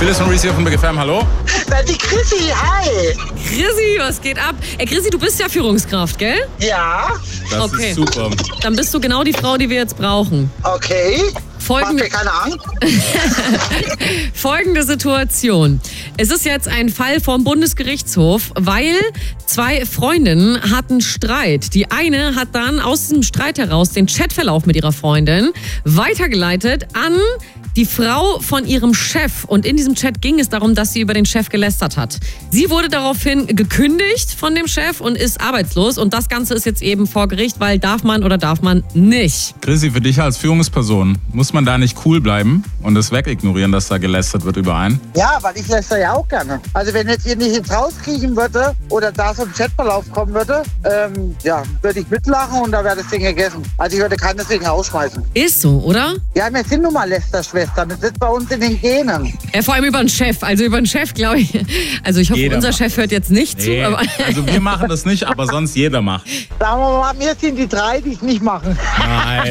Phyllis und Reese hier von Big FM, hallo? Die Chrissy, hi. Chrissy, was geht ab? Chrissy, du bist ja Führungskraft, gell? Ja, Das ist super. Dann bist du genau die Frau, die wir jetzt brauchen. okay. Macht mir keine Angst. Folgende Situation. Es ist jetzt ein Fall vom Bundesgerichtshof, weil zwei Freundinnen hatten Streit. Die eine hat dann aus diesem Streit heraus den Chatverlauf mit ihrer Freundin weitergeleitet an die Frau von ihrem Chef. Und in diesem Chat ging es darum, dass sie über den Chef gelästert hat. Sie wurde daraufhin gekündigt von dem Chef und ist arbeitslos. Und das Ganze ist jetzt eben vor Gericht, weil darf man oder darf man nicht. Chrissy, für dich als Führungsperson, muss man da nicht cool bleiben und es wegignorieren, dass da gelästert wird über einen? Ja, weil ich lästere ja auch gerne. Also wenn jetzt ihr nicht ins Haus kriechen würde oder da so ein Chatverlauf kommen würde, würde ich mitlachen und da wäre das Ding gegessen. Also ich würde keinen deswegen rausschmeißen. Ist so, oder? Ja, wir sind nun mal Lästerschwestern. Das sitzt bei uns in den Genen. Vor allem über den Chef. Also über den Chef, glaube ich. Also ich hoffe, Jeder unser macht. Chef hört jetzt nicht zu. Aber Also wir machen das nicht, aber sonst jeder macht. Sagen wir mal, wir sind die drei, die es nicht machen. Nein.